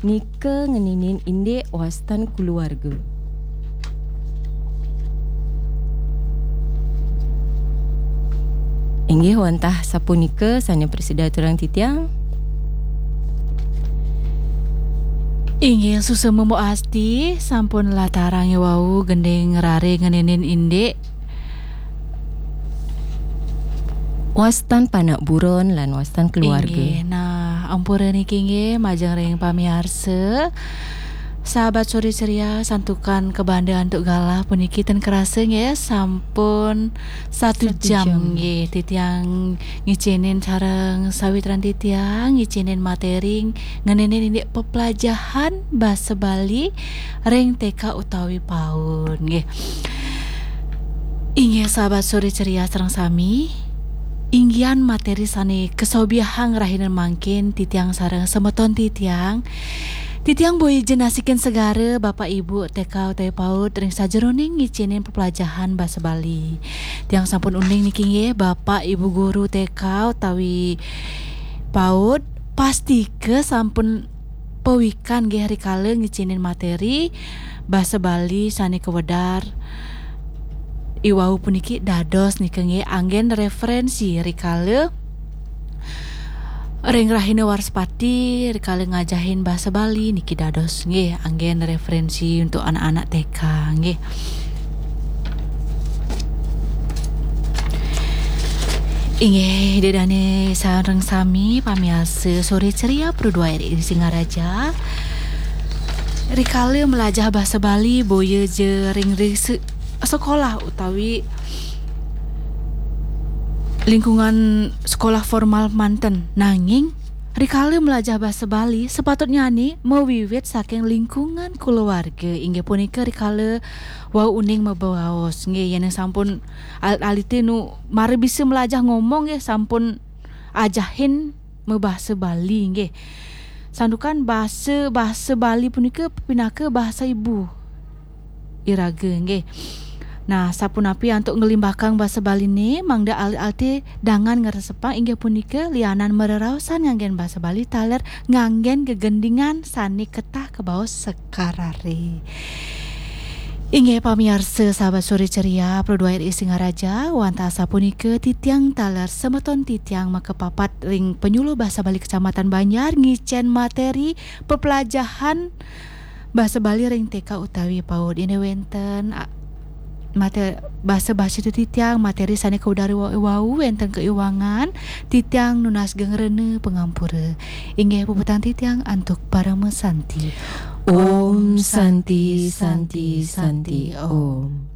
Nika ngeninin inde wastan keluarga. Inggih wantah sapunika sanya presida turang titiang. Inggih susah membo asti sampun latarang wau gendeng ngerare ngeninin inde. Wastan panak buron lan wastan keluarga. Inggih, nah ampura niki nggih majeng ring pamiarsa. Sahabat sore ceria santukan kebandaan untuk galah puniki ten kerasa nggih sampun 1 jam nggih titiang ngicinin sareng sawitran titiang ngicinin materi ngenenen ini pepelajaran bahasa Bali ring TK utawi PAUD nggih. Inggih sahabat sore ceria sareng sami inggian materi sane kesobiahang rahinan mangkin titiang sareng semeton titiang boy jenasikin segara Bapak Ibu TK utawi PAUD ring sajeroning ngicinin pepelajaran bahasa Bali. Tiang sampun uning niki nggih Bapak Ibu guru TK utawi PAUD pasti ke sampun pewikan nggih rikala ngicinin materi bahasa Bali sane kewedar. Iwau puniki dados niki nggih anggen referensi rikala ring rahina warspati rikala ngajahin bahasa Bali niki dados nggih anggen referensi untuk anak-anak TK nggih. Inggih dedane sareng sami pamiarsa sore ceria Pro 2 RRI Singaraja. Rikala melajah bahasa Bali boya je ring sekolah utawi lingkungan sekolah formal manten nanging rikala melajah bahasa Bali sepatutnya nih mewiwit saking lingkungan keluarga inggih punika rikala wau uning mebawaos nggih yen sampun alit-alite nu mari bisa melajah ngomong ya sampun ajahin membahasa Bali nggih. Sandukan bahasa Bali punika pinake bahasa ibu iraga nggih. Nah, sapunapi untuk ngelimbahkan bahasa Bali ni mangda alit-alite dangan ngeresepang inggih punika lianan mererausan nganggen bahasa Bali taler nganggen gegendingan sani ketah kebaos sekarare. Inggih pamiarsa sahabat sore ceria Pro 2 RRI Singaraja wantah sapunika titiang taler semeton titiang makepapat ring penyuluh bahasa Bali Kecamatan Banjar ngicen materi pepelajaran bahasa Bali ring TK utawi PAUD ini wenten materi bahasa itu titiang materi sane kaudari wau wenten keuangan titiang nunas gengrene pengampura inggih puputang titiang antuk para mesanti Om Santi Santi Santi Om.